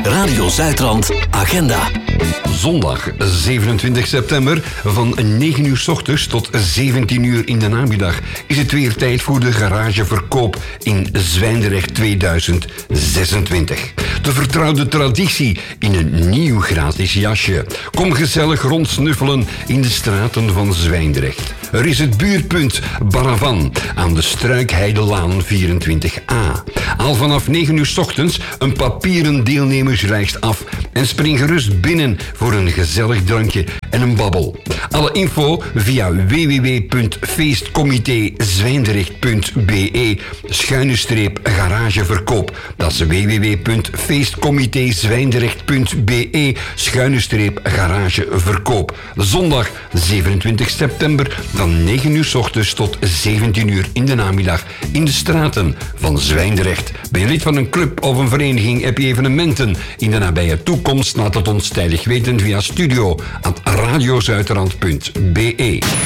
Radio Zuidrand Agenda. Zondag 27 september van 9 uur 's ochtends tot 17 uur in de namiddag is het weer tijd voor de garageverkoop in Zwijndrecht 2026. De vertrouwde traditie in een nieuw gratis jasje. Kom gezellig rondsnuffelen in de straten van Zwijndrecht. Er is het buurtpunt Baravan aan de Struikheidelaan 24a. Al vanaf 9 uur 's ochtends een papieren deelnemerslijst af en spring gerust binnen voor een gezellig drankje en een babbel. Alle info via www.feestcomité-zwijndrecht.be/garageverkoop. Dat is www.feestcomité-zwijndrecht.be/garageverkoop. Zondag 27 september van 9 uur 's ochtends tot 17 uur in de namiddag in de straten van Zwijndrecht. Ben je lid van een club of een vereniging? Heb je evenementen in de nabije toekomst? Laat het ons tijdig weten via studio@radiozuiderland.be.